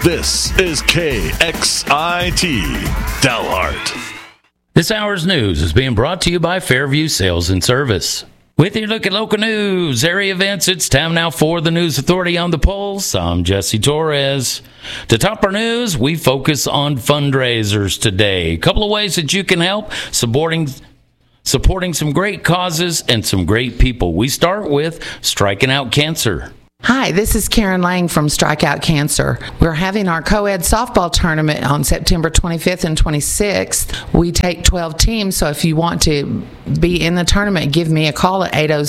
This is KXIT Dalhart. This hour's news is being brought to you by Fairview Sales and Service. With your look at local news, area events, it's time now for the News Authority on the Pulse. I'm Jesse Torres. To top our news, we focus on fundraisers today. A couple of ways that you can help supporting some great causes and some great people. We start with Striking Out Cancer. Hi, this is Karen Lang from Strikeout Cancer. We're having our co-ed softball tournament on September 25th and 26th. We take 12 teams, so if you want to be in the tournament, give me a call at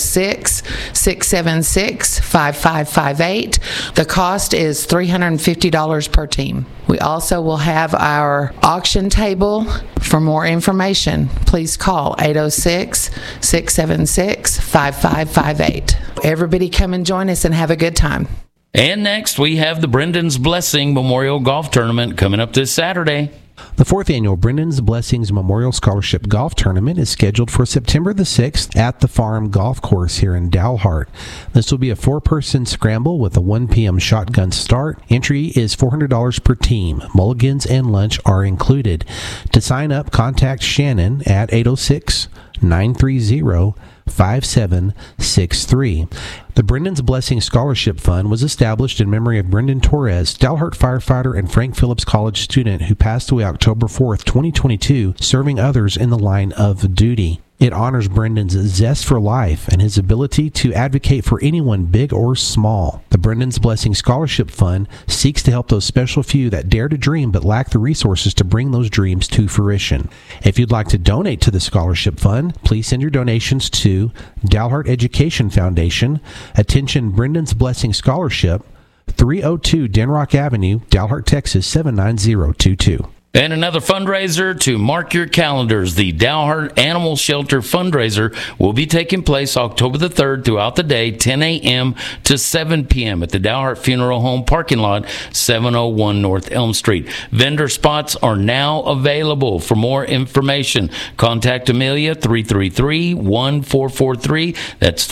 806-676-5558. The cost is $350 per team. We also will have our auction table. For more information, please call 806-676-5558. Everybody come and join us and have a good time. And next, we have the Brendan's Blessing Memorial Golf Tournament coming up this Saturday. The fourth annual Brendan's Blessings Memorial Scholarship Golf Tournament is scheduled for September the 6th at the Farm Golf Course here in Dalhart. This will be a four-person scramble with a 1 p.m. shotgun start. Entry is $400 per team. Mulligans and lunch are included. To sign up, contact Shannon at 806-930-5763. The Brendan's Blessing Scholarship Fund was established in memory of Brendan Torres, Dalhart firefighter and Frank Phillips College student who passed away October 4th, 2022, serving others in the line of duty. It honors Brendan's zest for life and his ability to advocate for anyone big or small. The Brendan's Blessing Scholarship Fund seeks to help those special few that dare to dream but lack the resources to bring those dreams to fruition. If you'd like to donate to the Scholarship Fund, please send your donations to Dalhart Education Foundation, attention Brendan's Blessing Scholarship, 302 Denrock Avenue, Dalhart, Texas 79022. And another fundraiser to mark your calendars. The Dalhart Animal Shelter fundraiser will be taking place October the 3rd throughout the day, 10 a.m. to 7 p.m. at the Dalhart Funeral Home parking lot, 701 North Elm Street. Vendor spots are now available. For more information, contact Amelia, 333-1443. That's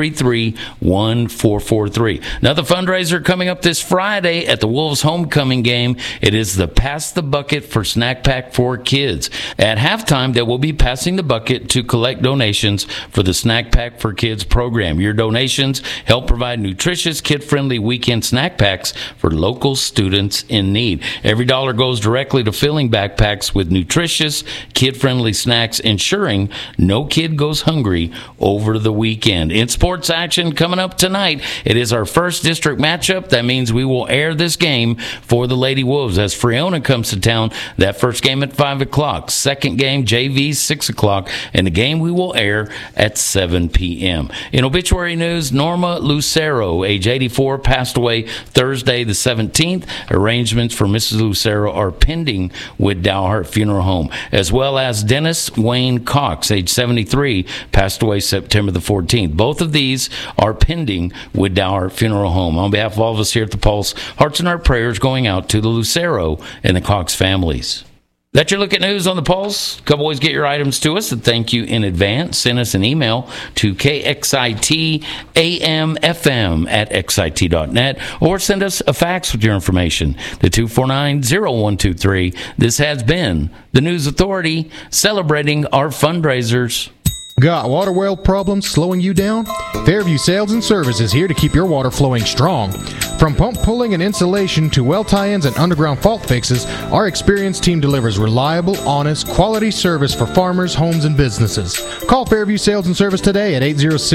333-1443. Another fundraiser coming up this Friday at the Wolves homecoming game. It is the Pass the Bucket for Snack Pack for Kids. At halftime, they will be passing the bucket to collect donations for the Snack Pack for Kids program. Your donations help provide nutritious, kid-friendly weekend snack packs for local students in need. Every dollar goes directly to filling backpacks with nutritious, kid-friendly snacks, ensuring no kid goes hungry over the weekend. In sports action coming up tonight, it is our first district matchup. That means we will air this game for the Lady Wolves as Freona comes to town. That first game at 5 o'clock. Second game, JV, 6 o'clock. And the game we will air at 7 p.m. In obituary news, Norma Lucero, age 84, passed away Thursday the 17th. Arrangements for Mrs. Lucero are pending with Dalhart Funeral Home. As well as Dennis Wayne Cox, age 73, passed away September the 14th. Both of these are pending with Dalhart Funeral Home. On behalf of all of us here at The Pulse, hearts and our prayers going out to the Lucero and the Cox families. That's your look at news on the Pulse. Couple ways to get your items to us, and thank you in advance. Send us an email to kxitamfm@xit.net or send us a fax with your information to 249-0123. This has been the News Authority celebrating our fundraisers. Got water well problems slowing you down? Fairview Sales and Service is here to keep your water flowing strong. From pump pulling and installation to well tie-ins and underground fault fixes, our experienced team delivers reliable, honest, quality service for farmers, homes, and businesses. Call Fairview Sales and Service today at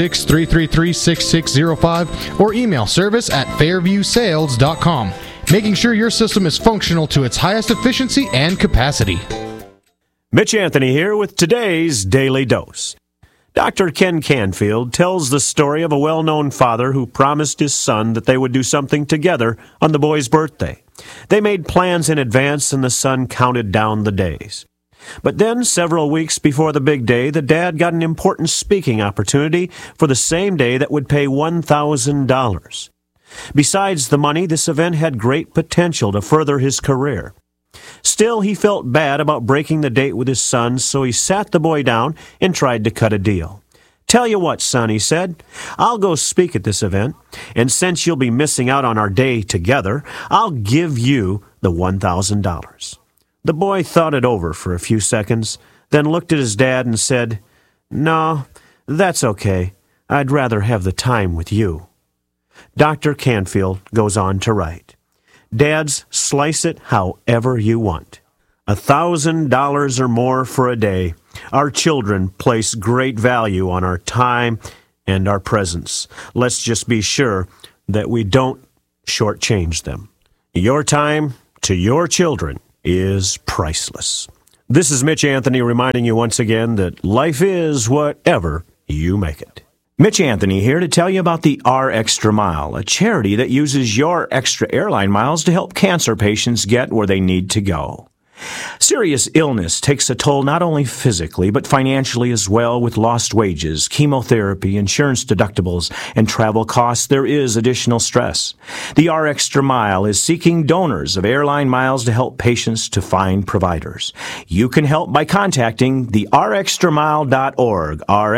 806-333-6605 or email service@fairviewsales.com, making sure your system is functional to its highest efficiency and capacity. Mitch Anthony here with today's Daily Dose. Dr. Ken Canfield tells the story of a well-known father who promised his son that they would do something together on the boy's birthday. They made plans in advance, and the son counted down the days. But then, several weeks before the big day, the dad got an important speaking opportunity for the same day that would pay $1,000. Besides the money, this event had great potential to further his career. Still, he felt bad about breaking the date with his son, so he sat the boy down and tried to cut a deal. "Tell you what, son," he said, "I'll go speak at this event, and since you'll be missing out on our day together, I'll give you the $1,000. The boy thought it over for a few seconds, then looked at his dad and said, "No, that's okay. I'd rather have the time with you." Dr. Canfield goes on to write, "Dads, slice it however you want. $1,000 or more for a day. Our children place great value on our time and our presence. Let's just be sure that we don't shortchange them. Your time to your children is priceless." This is Mitch Anthony reminding you once again that life is whatever you make it. Mitch Anthony here to tell you about the R Extra Mile, a charity that uses your extra airline miles to help cancer patients get where they need to go. Serious illness takes a toll not only physically, but financially as well. With lost wages, chemotherapy, insurance deductibles, and travel costs, there is additional stress. The R Extra Mile is seeking donors of airline miles to help patients to find providers. You can help by contacting the rxtramile.org,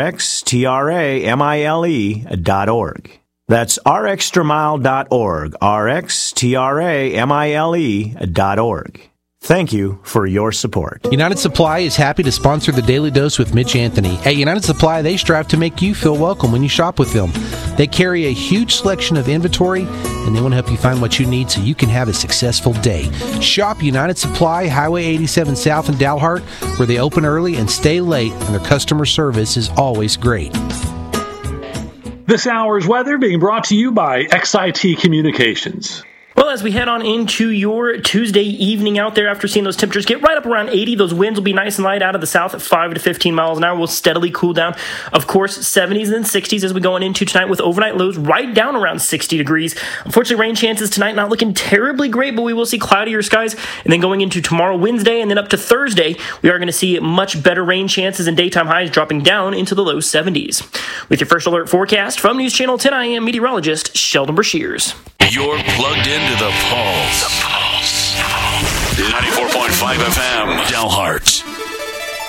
rxtramile.org. That's rxtramile.org, rxtramile.org. Thank you for your support. United Supply is happy to sponsor the Daily Dose with Mitch Anthony. At United Supply, they strive to make you feel welcome when you shop with them. They carry a huge selection of inventory, and they want to help you find what you need so you can have a successful day. Shop United Supply, Highway 87 South in Dalhart, where they open early and stay late, and their customer service is always great. This hour's weather being brought to you by XIT Communications. Well, as we head on into your Tuesday evening out there after seeing those temperatures get right up around 80, those winds will be nice and light out of the south at 5 to 15 miles an hour. Will steadily cool down. Of course, 70s and 60s as we go on into tonight with overnight lows right down around 60 degrees. Unfortunately, rain chances tonight not looking terribly great, but we will see cloudier skies. And then going into tomorrow, Wednesday, and then up to Thursday, we are going to see much better rain chances and daytime highs dropping down into the low 70s. With your first alert forecast from News Channel 10, I am meteorologist Sheldon Brashears. You're plugged into the Pulse. 94.5 FM, Dalhart.